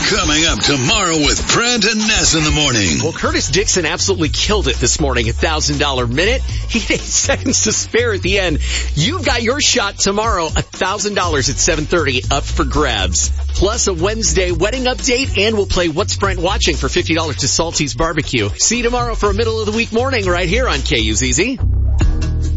Coming up tomorrow with Brent and Ness in the morning. Well, Curtis Dixon absolutely killed it this morning. $1,000 minute. He had 8 seconds to spare at the end. You've got your shot tomorrow. $1,000 at 7:30 up for grabs. Plus a Wednesday wedding update, and we'll play What's Brent Watching for $50 to Salty's Barbecue. See you tomorrow for a middle of the week morning right here on KUZZ.